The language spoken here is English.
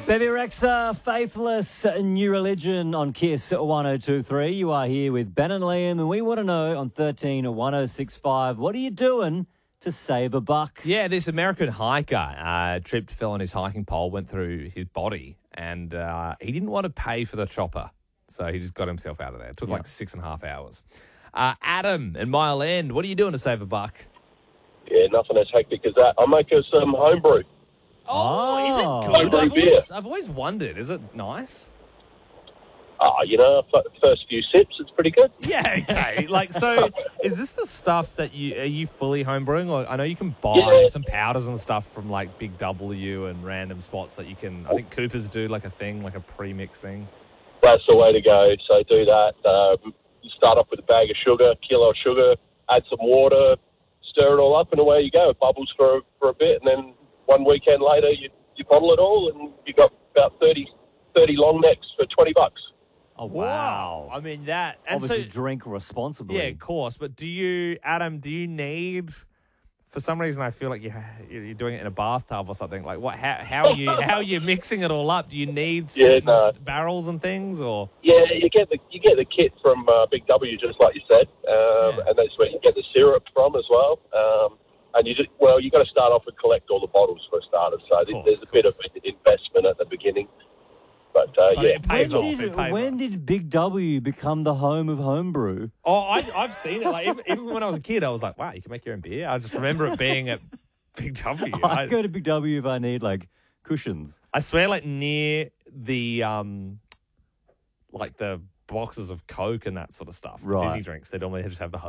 Bebe Rexha, Faithless, New Religion on KISS 102.3. You are here with Ben and Liam, and we want to know on 13-1065, what are you doing to save a buck? Yeah, this American hiker tripped, fell on his hiking pole, went through his body, and he didn't want to pay for the chopper, so he just got himself out of there. It took like 6.5 hours. Adam in Mile End, what are you doing to save a buck? Yeah, nothing as hectic as that. I'll make us some homebrew. Oh, is it Homebrew good? beer. I've always wondered, is it nice? First few sips, it's pretty good. Yeah, okay. So is this the stuff that are you fully homebrewing? Or I know you can buy Yeah. some powders and stuff from like Big W and random spots that you can, I think Cooper's do like a thing, like a pre-mix thing. That's the way to go. So do that. Start off with a bag of sugar, kilo of sugar, add some water, stir it all up, and away you go. It bubbles for a bit, and then one weekend later, you bottle it all, and you got about 30 long necks for $20. Oh, wow. I mean, that... And Obviously, so, drink responsibly. yeah, of course. But Adam, do you need... For some reason, I feel like you're doing it in a bathtub or something. Like, what? How are you mixing it all up? Do you need certain barrels and things, or? Yeah, you get the kit from Big W, just like you said, and that's where you get the syrup from as well. And you got to start off and collect all the bottles for starters. So there's a bit of investment at the beginning, but yeah. It pays off. It pays When off. did Big W become the home of homebrew? Oh, I've seen it. Like even when I was a kid, I was like, wow, you can make your own beer. I just remember it being at Big W. I go to Big W if I need, like, cushions. I swear, like near the like the boxes of Coke and that sort of stuff, Right. fizzy drinks, they normally just have the